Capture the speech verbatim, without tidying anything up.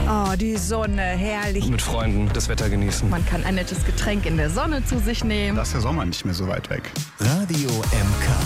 Oh, die Sonne, herrlich. Mit Freunden das Wetter genießen. Man kann ein nettes Getränk in der Sonne zu sich nehmen. Da ist der Sommer nicht mehr so weit weg. Radio M K.